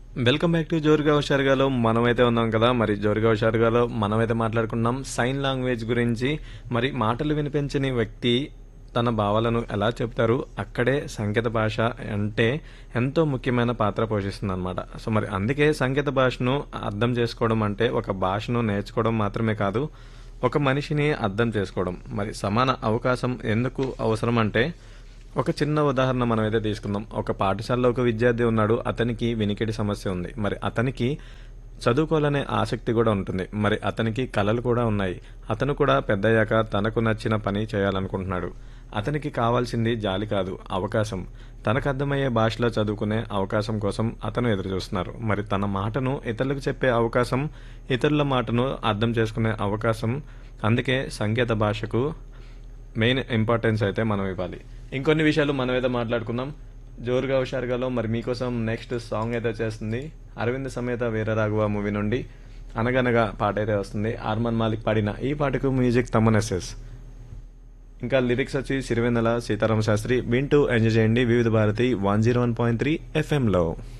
Welcome back to జోరుగా హుషారుగాలో మనమైతే ఉన్నాం కదా. మరి జోరుగా హుషారుగాలో మనమైతే మాట్లాడుకున్నాం సైన్ లాంగ్వేజ్ గురించి. మరి మాటలు వినిపించని వ్యక్తి తన భావాలను ఎలా చెప్తారు, అక్కడే సంకేత భాష అంటే ఎంతో ముఖ్యమైన పాత్ర పోషిస్తుంది అనమాట. సో మరి అందుకే సంకేత భాషను అర్థం చేసుకోవడం అంటే ఒక భాషను నేర్చుకోవడం మాత్రమే కాదు, ఒక మనిషిని అర్థం చేసుకోవడం. మరి సమాన అవకాశం ఎందుకు అవసరం అంటే, ఒక చిన్న ఉదాహరణ మనమైతే తీసుకుందాం. ఒక పాఠశాలలో ఒక విద్యార్థి ఉన్నాడు. అతనికి వినికిడి సమస్య ఉంది. మరి అతనికి చదువుకోవాలనే ఆసక్తి కూడా ఉంటుంది. మరి అతనికి కలలు కూడా ఉన్నాయి. అతను కూడా పెద్దయ్యాక తనకు నచ్చిన పని చేయాలనుకుంటున్నాడు. అతనికి కావాల్సింది జాలి కాదు, అవకాశం. తనకు అర్థమయ్యే భాషలో చదువుకునే అవకాశం కోసం అతను ఎదురు చూస్తున్నారు. మరి తన మాటను ఇతరులకు చెప్పే అవకాశం, ఇతరుల మాటను అర్థం చేసుకునే అవకాశం. అందుకే సంకేత భాషకు మెయిన్ ఇంపార్టెన్స్ అయితే మనం ఇవ్వాలి. ఇంకొన్ని విషయాలు మనం అయితే మాట్లాడుకుందాం జోరుగా హుషారుగాలో. మరి మీకోసం నెక్స్ట్ సాంగ్ అయితే చేస్తుంది అరవింద్ సమేత వీర రాఘవ మూవీ నుండి అనగనగా పాట అయితే వస్తుంది. ఆర్మన్ మాలిక్ పాడిన ఈ పాటకు మ్యూజిక్ తమన్ ఎస్ఎస్, ఇంకా లిరిక్స్ వచ్చి సిరివెన్నెల సీతారామ శాస్త్రి. వింటూ ఎంజాయ్ చేయండి వివిధ భారతి 101.3 FM లో.